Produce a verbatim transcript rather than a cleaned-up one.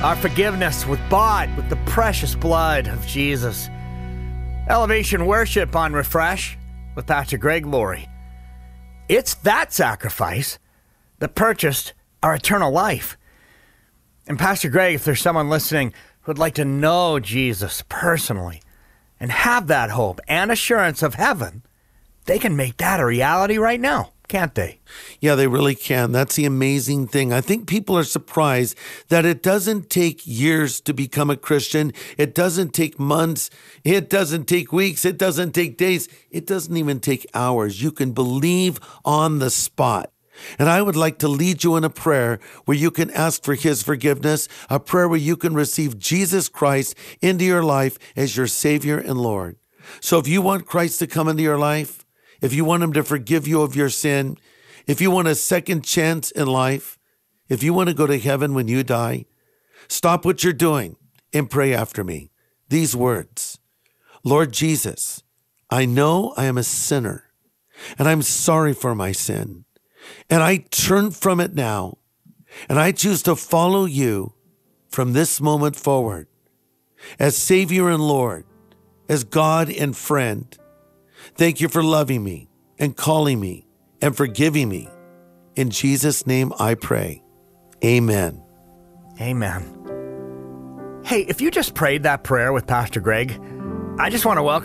Our forgiveness was bought with the precious blood of Jesus. Elevation Worship on Refresh with Pastor Greg Laurie. It's that sacrifice that purchased our eternal life. And Pastor Greg, if there's someone listening who would like to know Jesus personally and have that hope and assurance of heaven, they can make that a reality right now, can't they? Yeah, they really can. That's the amazing thing. I think people are surprised that it doesn't take years to become a Christian. It doesn't take months. It doesn't take weeks. It doesn't take days. It doesn't even take hours. You can believe on the spot. And I would like to lead you in a prayer where you can ask for his forgiveness, a prayer where you can receive Jesus Christ into your life as your Savior and Lord. So if you want Christ to come into your life, if you want him to forgive you of your sin, if you want a second chance in life, if you want to go to heaven when you die, stop what you're doing and pray after me. These words: Lord Jesus, I know I am a sinner and I'm sorry for my sin. And I turn from it now, and I choose to follow you from this moment forward as Savior and Lord, as God and friend. Thank you for loving me and calling me and forgiving me. In Jesus' name I pray. Amen. Amen. Hey, if you just prayed that prayer with Pastor Greg, I just want to welcome